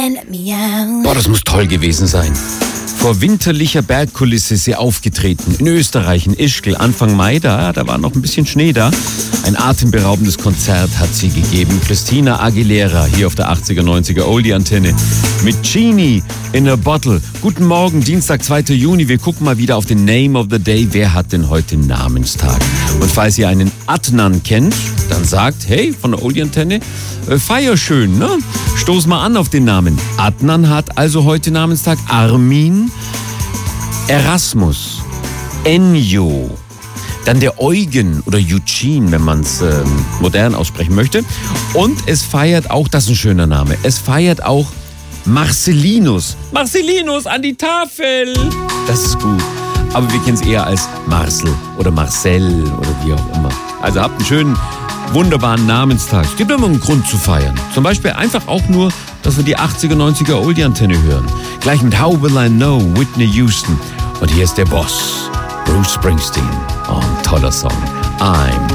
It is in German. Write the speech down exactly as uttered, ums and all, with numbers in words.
Boah, das muss toll gewesen sein. Vor winterlicher Bergkulisse ist sie aufgetreten. In Österreich, in Ischgl, Anfang Mai, da, da war noch ein bisschen Schnee da. Ein atemberaubendes Konzert hat sie gegeben. Christina Aguilera, hier auf der achtziger, neunziger Oldie-Antenne. Mit Genie in a Bottle. Guten Morgen, Dienstag, zweiter Juni. Wir gucken mal wieder auf den Name of the Day. Wer hat denn heute Namenstag? Und falls ihr einen Adnan kennt, dann sagt, hey, von der Oldie-Antenne, äh, feier schön, ne? Stoß mal an auf den Namen. Adnan hat also heute Namenstag. Armin, Erasmus, Ennio, dann der Eugen oder Eugene, wenn man es ähm, modern aussprechen möchte. Und es feiert auch, das ist ein schöner Name, es feiert auch Marcelinus. Marcelinus an die Tafel! Das ist gut. Aber wir kennen es eher als Marcel oder Marcel oder wie auch immer. Also habt einen schönen, wunderbaren Namenstag. Es gibt immer einen Grund zu feiern. Zum Beispiel einfach auch nur, dass wir die achtziger, neunziger Oldie-Antenne hören. Gleich mit How Will I Know, Whitney Houston. Und hier ist der Boss, Bruce Springsteen. Oh, ein toller Song. I'm